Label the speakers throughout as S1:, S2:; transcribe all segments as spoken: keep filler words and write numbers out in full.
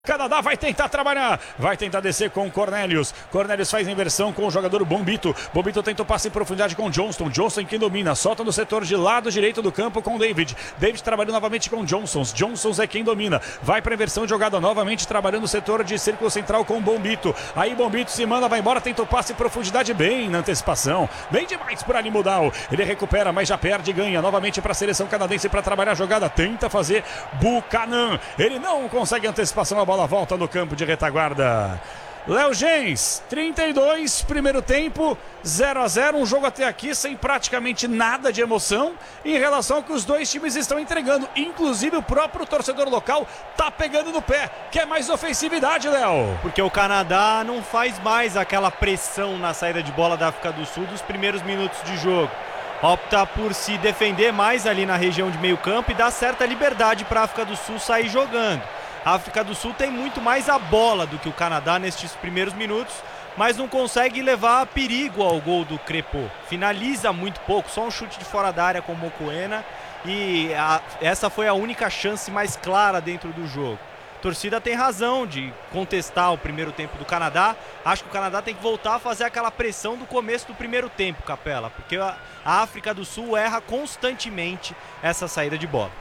S1: Canadá vai tentar trabalhar, vai tentar descer com o Cornelius. Cornelius faz inversão com o jogador Bombito. Bombito tenta o passe em profundidade com Johnston. Johnston quem domina, solta no setor de lado direito do campo com David. David trabalhando novamente com Johnsons. Johnsons é quem domina. Vai para inversão de jogada novamente, trabalhando no setor de círculo central com Bombito. Aí Bombito se manda, vai embora, tenta o passe em profundidade bem na antecipação. Bem demais por ali Mudal. Ele recupera, mas já perde e ganha novamente para a seleção canadense para trabalhar a jogada. Tenta fazer Buchanan. Ele não consegue antecipação, a bola volta no campo de retaguarda. Léo Gens, trinta e dois, primeiro tempo, zero a zero, um jogo até aqui sem praticamente nada de emoção em relação ao que os dois times estão entregando. Inclusive o próprio torcedor local tá pegando no pé, quer mais ofensividade, Léo.
S2: Porque o Canadá não faz mais aquela pressão na saída de bola da África do Sul dos primeiros minutos de jogo. Opta por se defender mais ali na região de meio campo e dá certa liberdade para a África do Sul sair jogando. A África do Sul tem muito mais a bola do que o Canadá nestes primeiros minutos, mas não consegue levar perigo ao gol do Crépeau. Finaliza muito pouco, só um chute de fora da área com o Mokoena, e a, essa foi a única chance mais clara dentro do jogo. A torcida tem razão de contestar o primeiro tempo do Canadá. Acho que o Canadá tem que voltar a fazer aquela pressão do começo do primeiro tempo, Capela, porque a, a África do Sul erra constantemente essa saída de bola.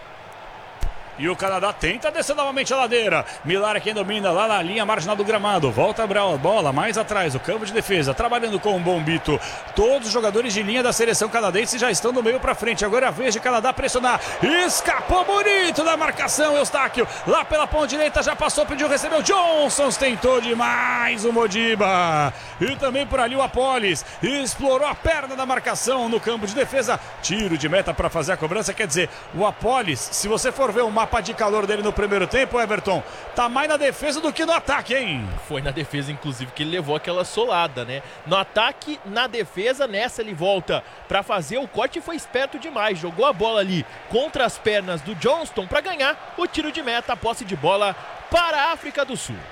S1: E o Canadá tenta descer novamente a ladeira. Millar é quem domina lá na linha marginal do gramado. Volta a bola mais atrás, o campo de defesa, trabalhando com o Bombito. Todos os jogadores de linha da seleção canadense já estão do meio para frente. Agora é a vez de Canadá pressionar. Escapou bonito da marcação, Eustáquio. Lá pela ponta direita já passou, pediu, recebeu. Johnsons tentou demais o Modiba. E também por ali o Apolis. Explorou a perna da marcação no campo de defesa. Tiro de meta para fazer a cobrança. Quer dizer, o Apolis, se você for ver o mapa de calor dele no primeiro tempo, Everton, tá mais na defesa do que no ataque, hein?
S3: Foi na defesa, inclusive, que ele levou aquela solada, né? No ataque, na defesa, nessa ele volta pra fazer o corte e foi esperto demais. Jogou a bola ali contra as pernas do Johnston pra ganhar o tiro de meta, a posse de bola para a África do Sul.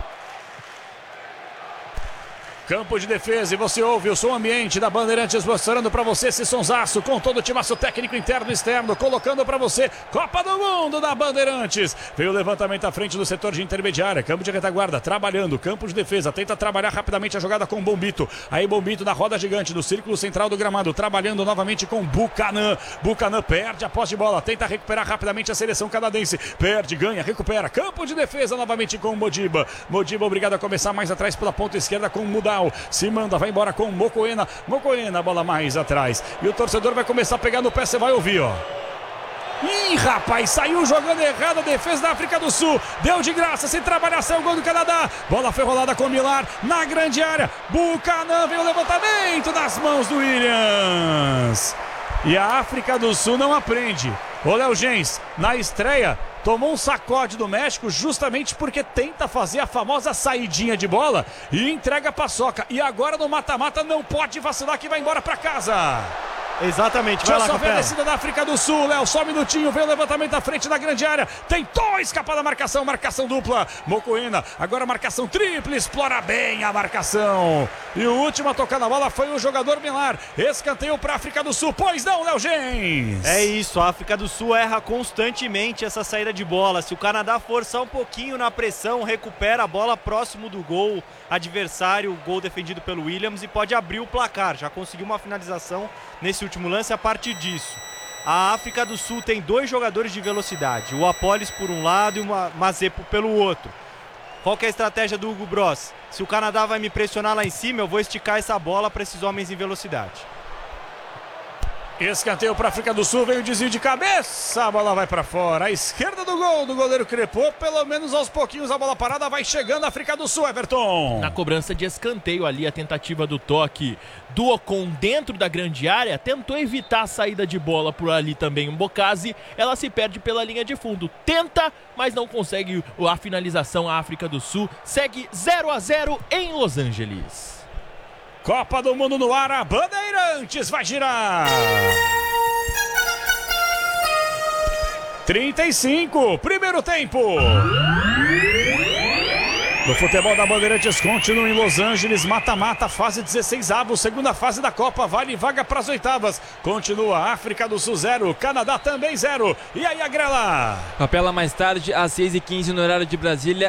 S1: Campo de defesa, e você ouve o som ambiente da Bandeirantes mostrando pra você esse sonsaço com todo o timaço técnico interno e externo, colocando pra você Copa do Mundo da Bandeirantes. Veio o levantamento à frente do setor de intermediária, campo de retaguarda, trabalhando, campo de defesa, tenta trabalhar rapidamente a jogada com Bombito. Aí Bombito na roda gigante, no círculo central do gramado, trabalhando novamente com Buchanan. Buchanan perde a posse de bola, tenta recuperar rapidamente a seleção canadense. Perde, ganha, recupera, campo de defesa novamente com Modiba. Modiba obrigado a começar mais atrás pela ponta esquerda com Mudal. Se manda, vai embora com Mokoena. Mokoena, bola mais atrás. E o torcedor vai começar a pegar no pé, você vai ouvir, ó. Ih, rapaz, saiu jogando errado a defesa da África do Sul. Deu de graça, sem trabalhar, saiu o gol do Canadá. Bola foi rolada com Millar na grande área. Buchanan, veio o levantamento das mãos do Williams. E a África do Sul não aprende. O Léo Gens, na estreia, tomou um sacode do México justamente porque tenta fazer a famosa saidinha de bola e entrega a paçoca. E agora no mata-mata não pode vacilar que vai embora para casa.
S2: Exatamente, vai
S1: Deixa
S2: lá,
S1: só ver a
S2: Capela.
S1: descida da África do Sul, Léo, só um minutinho, veio o levantamento à frente da grande área, tentou escapar da marcação, marcação dupla, Mokoena, agora marcação tripla, explora bem a marcação, e o último a tocar na bola foi o jogador Millar, escanteio para a África do Sul, pois não, Léo Gens?
S2: É isso, a África do Sul erra constantemente essa saída de bola. Se o Canadá forçar um pouquinho na pressão, recupera a bola próximo do gol adversário, o gol defendido pelo Williams, e pode abrir o placar. Já conseguiu uma finalização nesse último lance a partir disso. A África do Sul tem dois jogadores de velocidade, o Apolis por um lado e o Mazepo pelo outro. Qual que é a estratégia do Hugo Bross? Se o Canadá vai me pressionar lá em cima, eu vou esticar essa bola para esses homens em velocidade.
S1: Escanteio para a África do Sul, vem o desvio de cabeça, a bola vai para fora, à esquerda do gol do goleiro Crépeau, pelo menos aos pouquinhos a bola parada vai chegando a África do Sul, Everton.
S3: Na cobrança de escanteio ali, a tentativa do toque do Ocon dentro da grande área, tentou evitar a saída de bola por ali também o Bocasi, ela se perde pela linha de fundo, tenta, mas não consegue a finalização. A África do Sul segue zero a zero em Los Angeles.
S1: Copa do Mundo no ar, a Bandeirantes vai girar. trinta e cinco, primeiro tempo. O futebol da Bandeirantes continua em Los Angeles, mata-mata, fase dezesseis avos, segunda fase da Copa, vale vaga para as oitavas. Continua África do Sul zero, Canadá também zero. E aí, Agrela?
S4: Capela mais tarde, às seis e quinze no horário de Brasília,